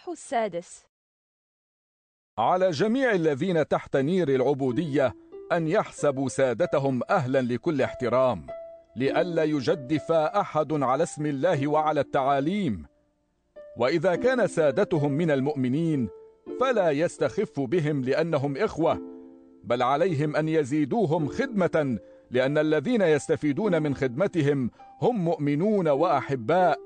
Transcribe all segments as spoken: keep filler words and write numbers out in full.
الإصحاح السادس. على جميع الذين تحت نير العبودية أن يحسبوا سادتهم أهلا لكل احترام، لئلا يجدف أحد على اسم الله وعلى التعاليم. وإذا كان سادتهم من المؤمنين فلا يستخف بهم لأنهم إخوة، بل عليهم أن يزيدوهم خدمة، لأن الذين يستفيدون من خدمتهم هم مؤمنون وأحباء.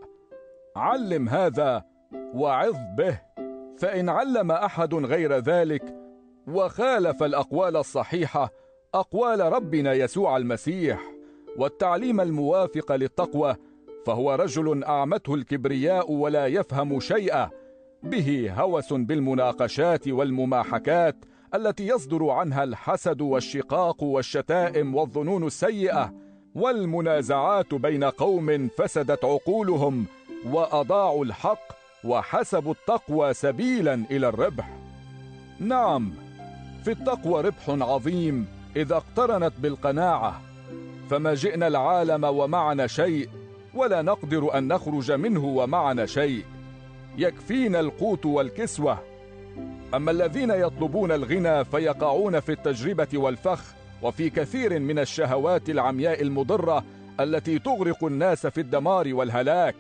علم هذا وعظ به، فإن علم أحد غير ذلك وخالف الأقوال الصحيحة أقوال ربنا يسوع المسيح والتعليم الموافق للتقوى، فهو رجل أعمته الكبرياء ولا يفهم شيئا، به هوس بالمناقشات والمماحكات التي يصدر عنها الحسد والشقاق والشتائم والظنون السيئة، والمنازعات بين قوم فسدت عقولهم وأضاعوا الحق وحسبوا التقوى سبيلا إلى الربح. نعم، في التقوى ربح عظيم إذا اقترنت بالقناعة، فما جئنا العالم ومعنا شيء، ولا نقدر أن نخرج منه ومعنا شيء، يكفينا القوت والكسوة. أما الذين يطلبون الغنى فيقعون في التجربة والفخ وفي كثير من الشهوات العمياء المضرة التي تغرق الناس في الدمار والهلاك.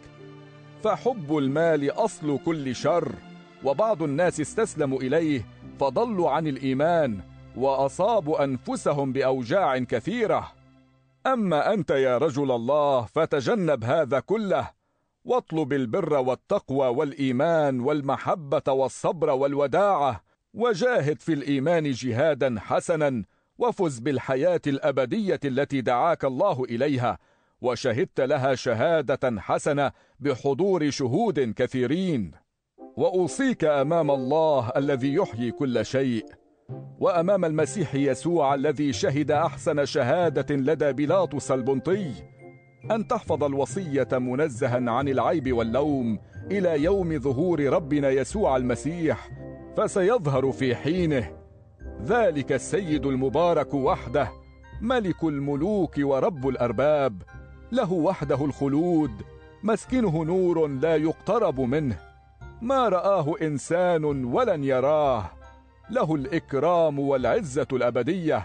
فحب المال أصل كل شر، وبعض الناس استسلموا إليه فضلوا عن الإيمان وأصابوا أنفسهم بأوجاع كثيرة. أما أنت يا رجل الله فتجنب هذا كله، واطلب البر والتقوى والإيمان والمحبة والصبر والوداعة، وجاهد في الإيمان جهادا حسنا، وفز بالحياة الأبدية التي دعاك الله إليها وشهدت لها شهادة حسنة بحضور شهود كثيرين. وأوصيك أمام الله الذي يحيي كل شيء، وأمام المسيح يسوع الذي شهد أحسن شهادة لدى بيلاطس البنطي، أن تحفظ الوصية منزها عن العيب واللوم إلى يوم ظهور ربنا يسوع المسيح، فسيظهر في حينه ذلك السيد المبارك وحده، ملك الملوك ورب الأرباب، له وحده الخلود، مسكنه نور لا يقترب منه، ما رآه إنسان ولن يراه، له الإكرام والعزة الأبدية.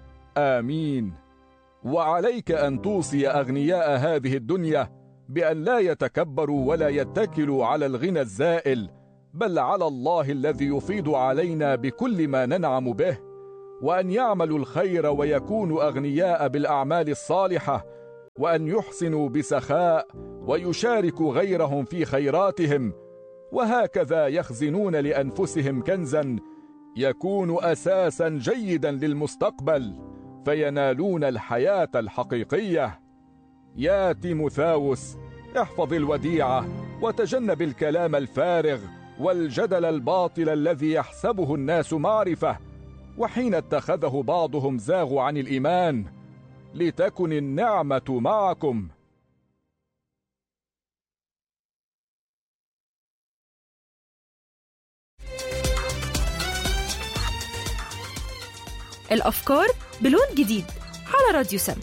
آمين. وعليك أن توصي أغنياء هذه الدنيا بأن لا يتكبروا ولا يتكلوا على الغنى الزائل، بل على الله الذي يفيض علينا بكل ما ننعم به، وأن يعملوا الخير ويكونوا أغنياء بالأعمال الصالحة، وأن يحسنوا بسخاء ويشاركوا غيرهم في خيراتهم، وهكذا يخزنون لأنفسهم كنزا يكون أساسا جيدا للمستقبل، فينالون الحياة الحقيقية. يا تيموثاوس، احفظ الوديعة وتجنب الكلام الفارغ والجدل الباطل الذي يحسبه الناس معرفة، وحين اتخذه بعضهم زاغوا عن الإيمان، لتكن النعمة معكم. الأفكار بلون جديد على راديو سم.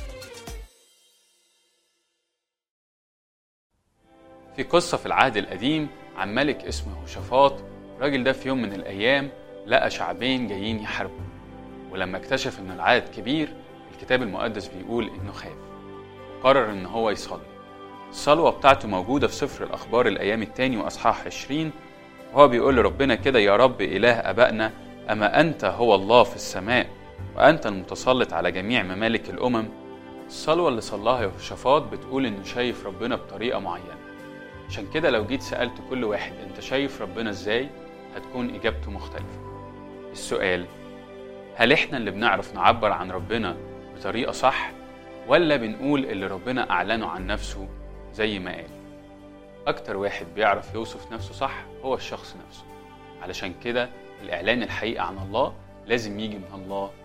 في قصة في العهد القديم عن ملك اسمه يهوشافاط. الراجل ده في يوم من الأيام لقى شعبين جايين يحاربوا، ولما اكتشف إن العدد كبير الكتاب المقدس بيقول إنه خاف وقرر إن هو يصلي. الصلوة بتاعته موجودة في سفر الأخبار الأيام الثاني وأصحاح عشرين، وهو بيقول لربنا كده: يا رب إله أبائنا، أما أنت هو الله في السماء، وأنت المتسلط على جميع ممالك الأمم. الصلوة اللي صلاها يهوشافاط بتقول إنه شايف ربنا بطريقة معينة، عشان كده لو جيت سألت كل واحد أنت شايف ربنا إزاي هتكون إجابته مختلفة. السؤال: هل إحنا اللي بنعرف نعبر عن ربنا بطريقة صح، ولا بنقول اللي ربنا أعلنه عن نفسه زي ما قال؟ أكتر واحد بيعرف يوصف نفسه صح هو الشخص نفسه، علشان كده الإعلان الحقيقة عن الله لازم يجي من الله